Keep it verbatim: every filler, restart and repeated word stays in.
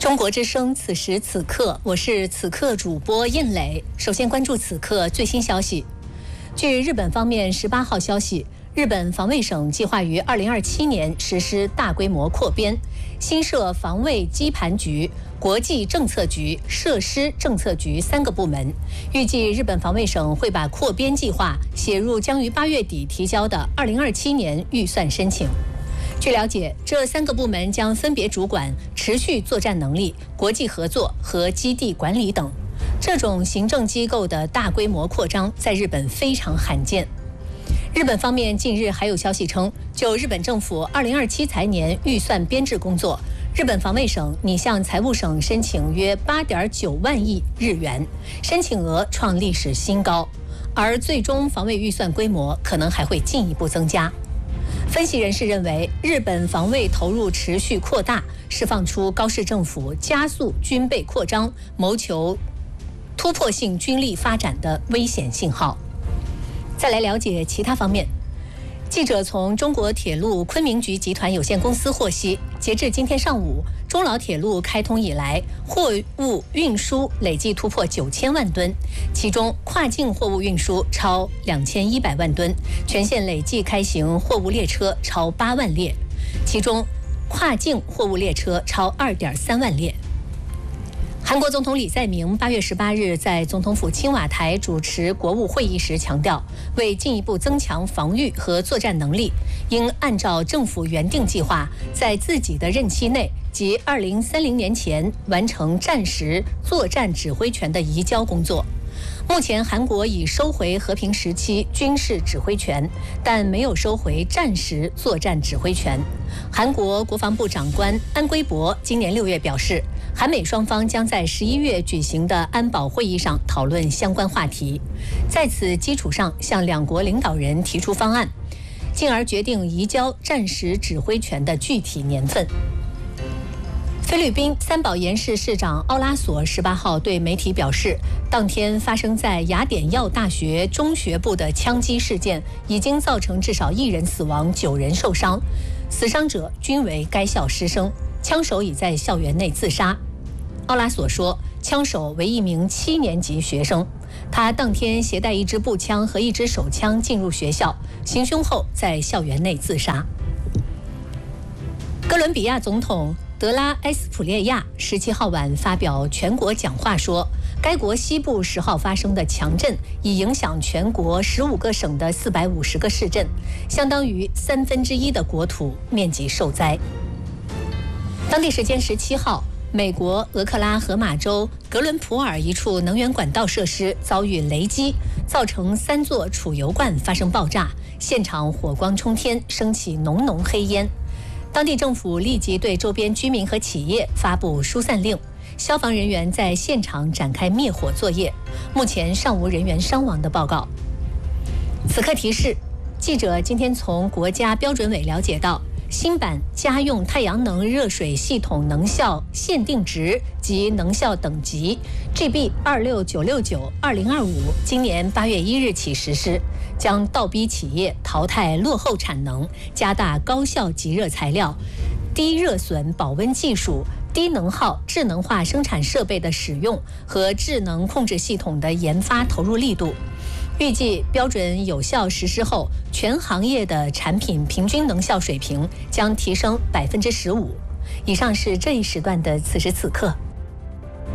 中国之声，此时此刻，我是此刻主播印磊。首先关注此刻最新消息。据日本方面十八号消息，日本防卫省计划于二零二七年实施大规模扩编，新设防卫基盘局、国际政策局、设施政策局三个部门。预计日本防卫省会把扩编计划写入将于八月底提交的二零二七年预算申请。据了解，这三个部门将分别主管持续作战能力、国际合作和基地管理等。这种行政机构的大规模扩张在日本非常罕见。日本方面近日还有消息称，就日本政府二零二七财年预算编制工作，日本防卫省拟向财务省申请约八点九万亿日元，申请额创历史新高，而最终防卫预算规模可能还会进一步增加。分析人士认为，日本防卫投入持续扩大，释放出高市政府加速军备扩张、谋求突破性军力发展的危险信号。再来了解其他方面。记者从中国铁路昆明局集团有限公司获悉，截至今天上午，中老铁路开通以来，货物运输累计突破九千万吨，其中跨境货物运输超两千一百万吨，全线累计开行货物列车超八万列，其中跨境货物列车超二点三万列。韩国总统李在明八月十八日在总统府青瓦台主持国务会议时强调，为进一步增强防御和作战能力，应按照政府原定计划，在自己的任期内及二零三零年前完成战时作战指挥权的移交工作。目前韩国已收回和平时期军事指挥权，但没有收回战时作战指挥权。韩国国防部长官安圭博今年六月表示，韩美双方将在十一月举行的安保会议上讨论相关话题，在此基础上向两国领导人提出方案，进而决定移交战时指挥权的具体年份。菲律宾三宝岩市市长奥拉索十八号对媒体表示，当天发生在雅典耀大学中学部的枪击事件已经造成至少一人死亡、九人受伤，死伤者均为该校师生，枪手已在校园内自杀。奥拉索说，枪手为一名七年级学生，他当天携带一支步枪和一支手枪进入学校，行凶后在校园内自杀。哥伦比亚总统德拉埃斯普列亚十七号晚发表全国讲话说，该国西部十号发生的强震已影响全国十五个省的四百五十个市镇，相当于三分之一的国土面积受灾。当地时间十七号，美国俄克拉荷马州格伦普尔一处能源管道设施遭遇雷击，造成三座储油罐发生爆炸，现场火光冲天，升起浓浓黑烟。当地政府立即对周边居民和企业发布疏散令，消防人员在现场展开灭火作业，目前尚无人员伤亡的报告。此刻提示，记者今天从国家标准委了解到，新版家用太阳能热水系统能效限定值及能效等级 G B 二六九六九二零二五今年八月一日起实施，将倒逼企业淘汰落后产能，加大高效集热材料、低热损保温技术、低能耗智能化生产设备的使用和智能控制系统的研发投入力度。预计标准有效实施后，全行业的产品平均能效水平将提升百分之十五。以上是这一时段的此时此刻。